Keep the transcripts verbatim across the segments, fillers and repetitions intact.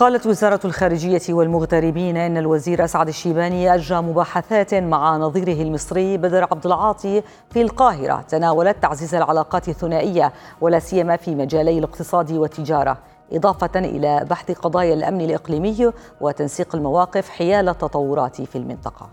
قالت وزارة الخارجية والمغتربين إن الوزير أسعد الشيباني أجرى مباحثات مع نظيره المصري بدر عبد العاطي في القاهرة تناولت تعزيز العلاقات الثنائية ولا سيما في مجالي الاقتصاد والتجارة، إضافة إلى بحث قضايا الأمن الإقليمي وتنسيق المواقف حيال التطورات في المنطقة.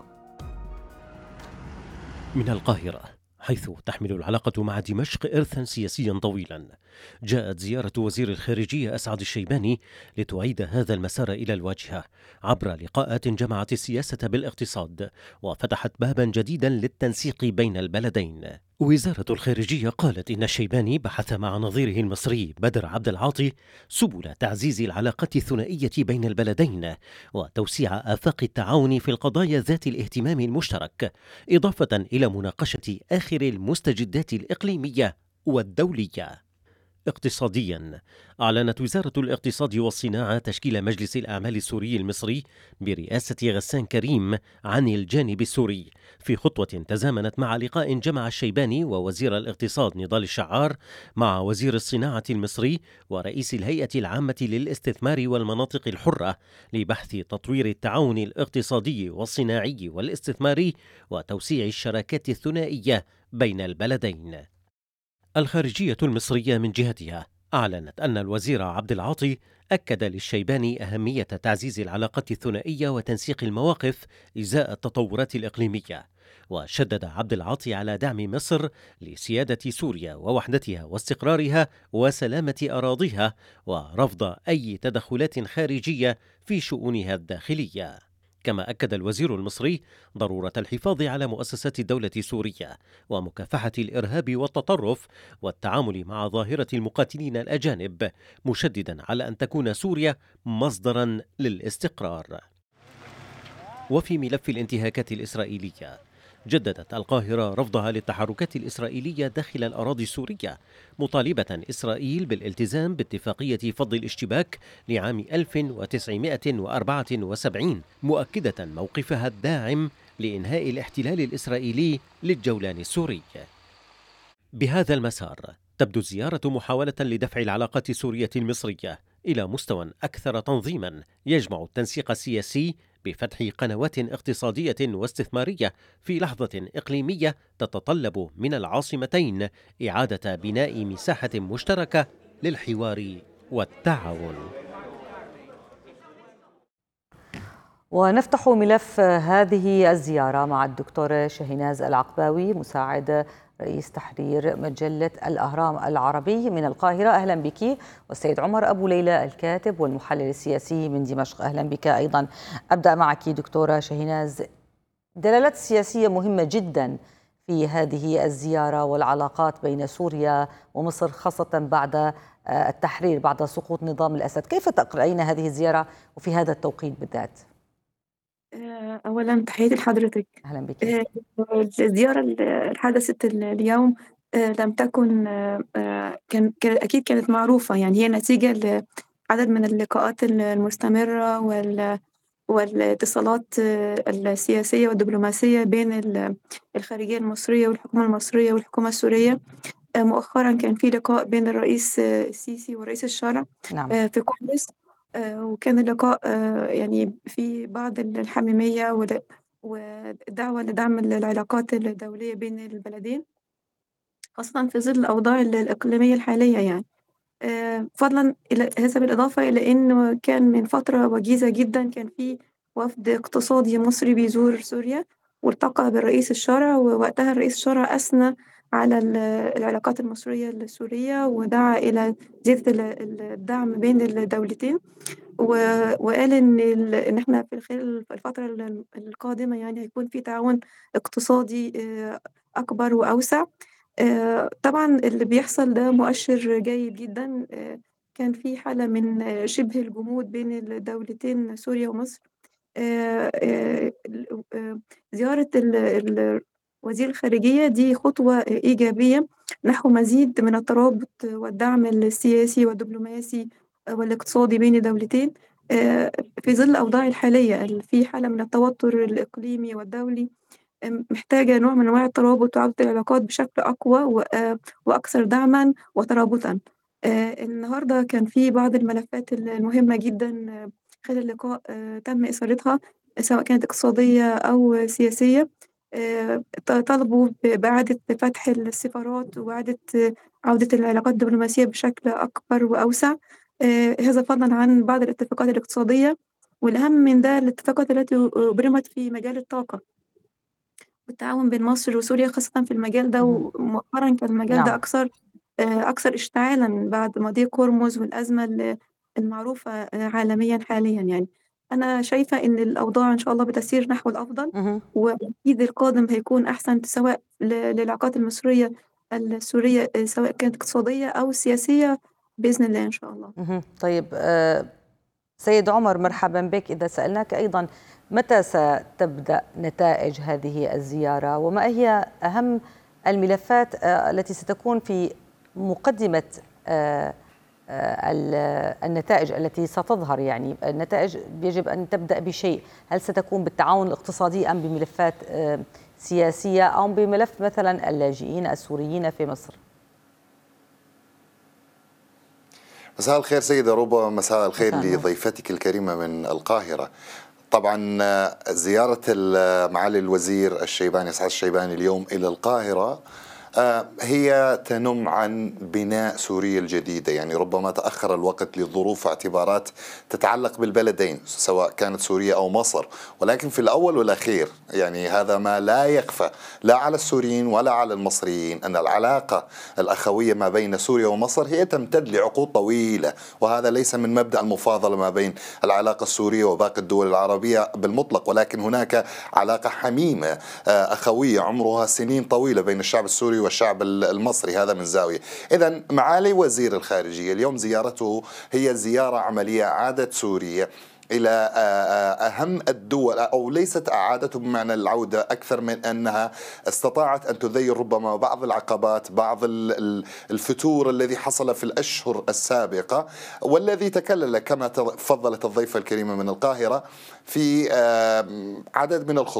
من القاهرة، حيث تحمل العلاقة مع دمشق إرثا سياسيا طويلا، جاءت زيارة وزير الخارجية أسعد الشيباني لتعيد هذا المسار إلى الواجهة عبر لقاءات جمعت السياسة بالاقتصاد وفتحت بابا جديدا للتنسيق بين البلدين. وزارة الخارجية قالت إن الشيباني بحث مع نظيره المصري بدر عبد العاطي سبل تعزيز العلاقات الثنائية بين البلدين وتوسيع آفاق التعاون في القضايا ذات الاهتمام المشترك، إضافة إلى مناقشة آخر المستجدات الإقليمية والدولية. اقتصاديا، أعلنت وزارة الاقتصاد والصناعة تشكيل مجلس الأعمال السوري المصري برئاسة غسان كريم عن الجانب السوري، في خطوة تزامنت مع لقاء جمع الشيباني ووزير الاقتصاد نضال الشعار مع وزير الصناعة المصري ورئيس الهيئة العامة للاستثمار والمناطق الحرة لبحث تطوير التعاون الاقتصادي والصناعي والاستثماري وتوسيع الشراكات الثنائية بين البلدين. الخارجية المصرية من جهتها أعلنت أن الوزير عبد العاطي أكد للشيباني أهمية تعزيز العلاقات الثنائية وتنسيق المواقف إزاء التطورات الإقليمية، وشدد عبد العاطي على دعم مصر لسيادة سوريا ووحدتها واستقرارها وسلامة أراضيها ورفض أي تدخلات خارجية في شؤونها الداخلية. كما أكد الوزير المصري ضرورة الحفاظ على مؤسسات الدولة السورية ومكافحة الإرهاب والتطرف والتعامل مع ظاهرة المقاتلين الأجانب، مشددا على أن تكون سوريا مصدرا للاستقرار. وفي ملف الانتهاكات الإسرائيلية، جددت القاهرة رفضها للتحركات الإسرائيلية داخل الأراضي السورية، مطالبة إسرائيل بالالتزام باتفاقية فض الاشتباك لعام ألف وتسعمائة وأربعة وسبعين، مؤكدة موقفها الداعم لإنهاء الاحتلال الإسرائيلي للجولان السوري. بهذا المسار تبدو الزيارة محاولة لدفع العلاقات السورية المصرية إلى مستوى أكثر تنظيما يجمع التنسيق السياسي بفتح قنوات اقتصادية واستثمارية في لحظة إقليمية تتطلب من العاصمتين إعادة بناء مساحة مشتركة للحوار والتعاون. ونفتح ملف هذه الزيارة مع الدكتورة شاهيناز العقباوي مساعد رئيس تحرير مجلة الأهرام العربي من القاهرة. أهلا بك. والسيد عمر أبو ليلى الكاتب والمحلل السياسي من دمشق، أهلا بك أيضا. أبدأ معك دكتورة شاهيناز، دلالات سياسية مهمة جدا في هذه الزيارة والعلاقات بين سوريا ومصر خاصة بعد التحرير، بعد سقوط نظام الأسد، كيف تقرأين هذه الزيارة وفي هذا التوقيت بالذات؟ أولا تحياتي لحضرتك. أهلا بك. الزيارة اللي حدثت اليوم لم تكن كان أكيد كانت معروفة، يعني هي نتيجة لعدد من اللقاءات المستمرة وال والاتصالات السياسية والدبلوماسية بين الخارجية المصرية والحكومة المصرية والحكومة السورية. مؤخرا كان في لقاء بين الرئيس السيسي ورئيس الشرع نعم. في قبرص، وكان اللقاء يعني في بعض الحميمية ودعوة لدعم العلاقات الدولية بين البلدين، خاصة في ظل الأوضاع الإقليمية الحالية يعني. فضلا إلى هذا بالإضافة إلى أنه كان من فترة وجيزة جدا كان في وفد اقتصادي مصري بيزور سوريا والتقى بالرئيس الشرع، ووقتها الرئيس الشرع أثنى على العلاقات المصرية السورية ودعا إلى زيادة الدعم بين الدولتين، وقال إن إن إحنا في خلال الفترة القادمة يعني هيكون في تعاون اقتصادي أكبر وأوسع. طبعا اللي بيحصل ده مؤشر جيد جدا. كان في حالة من شبه الجمود بين الدولتين سوريا ومصر. زيارة وزير الخارجية دي خطوة إيجابية نحو مزيد من الترابط والدعم السياسي والدبلوماسي والاقتصادي بين الدولتين في ظل الأوضاع الحالية في حالة من التوتر الإقليمي والدولي، محتاجة نوع من أنواع الترابط وعودة العلاقات بشكل أقوى وأكثر دعما وترابطا. النهاردة كان في بعض الملفات المهمة جدا خلال اللقاء تم إثارتها سواء كانت اقتصادية أو سياسية. آآ ط طالبوا ب بإعادة فتح السفارات وإعادة عودة العلاقات الدبلوماسية بشكل أكبر وأوسع، آآ هذا فضلًا عن بعض الاتفاقات الاقتصادية، والأهم من ده الاتفاقات التي أُبرمت في مجال الطاقة. والتعاون بين مصر وسوريا خاصةً في المجال ده، اهم. ومؤخرًا كان المجال ده نعم. أكثر آآ أكثر اشتعالًا بعد مضيق هرمز والأزمة ال المعروفة آآ عالميًا حاليًا يعني. أنا شايفة إن الأوضاع إن شاء الله بتسير نحو الأفضل، اهم. وأكيد القادم هيكون أحسن سواء ل للعلاقات المصرية السورية آآ سواء كانت اقتصادية أو سياسية بإذن الله إن شاء الله. اهم. طيب آآ سيد عمر، مرحبا بك. إذا سألناك أيضا متى ستبدأ نتائج هذه الزيارة، وما هي أهم الملفات التي ستكون في مقدمة النتائج التي ستظهر؟ يعني النتائج يجب أن تبدأ بشيء، هل ستكون بالتعاون الاقتصادي أم بملفات سياسية أو بملف مثلا اللاجئين السوريين في مصر؟ مساء الخير سيدة ربا، مساء الخير لضيفتك الكريمة من القاهرة. طبعا زيارة معالي الوزير الشيباني سعد الشيباني اليوم إلى القاهرة هي تنم عن بناء سوريا الجديدة. يعني ربما تأخر الوقت لظروف واعتبارات تتعلق بالبلدين سواء كانت سوريا أو مصر، ولكن في الأول والأخير يعني هذا ما لا يخفى لا على السوريين ولا على المصريين، أن العلاقة الأخوية ما بين سوريا ومصر هي تمتد لعقود طويلة، وهذا ليس من مبدأ المفاضلة ما بين العلاقة السورية وباقي الدول العربية بالمطلق، ولكن هناك علاقة حميمة أخوية عمرها سنين طويلة بين الشعب السوري والشعب المصري. هذا من زاوية. إذن معالي وزير الخارجية اليوم زيارته هي زيارة عملية إعادة سوريا إلى أهم الدول، أو ليست إعادته بمعنى العودة أكثر من أنها استطاعت أن تذيل ربما بعض العقبات، بعض الفتور الذي حصل في الأشهر السابقة، والذي تكلل كما فضلت الضيفة الكريمة من القاهرة في عدد من الخطوات